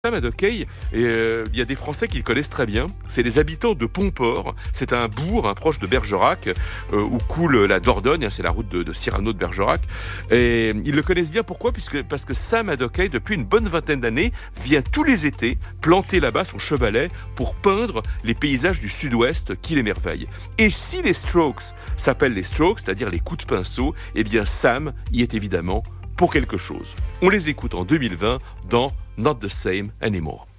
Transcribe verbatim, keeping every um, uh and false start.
Sam Hadoukey, et euh, il y a des Français qui le connaissent très bien. C'est les habitants de Pontport. C'est un bourg hein, proche de Bergerac, euh, où coule la Dordogne. Hein, c'est la route de, de Cyrano de Bergerac. Et ils le connaissent bien. Pourquoi ? Puisque, Parce que Sam Hadoukey, depuis une bonne vingtaine d'années, vient tous les étés planter là-bas son chevalet pour peindre les paysages du sud-ouest qui l'émerveillent. Et si les Strokes s'appellent les Strokes, c'est-à-dire les coups de pinceau, eh bien Sam y est évidemment pour quelque chose. On les écoute en deux mille vingt dans Not the Same Anymore.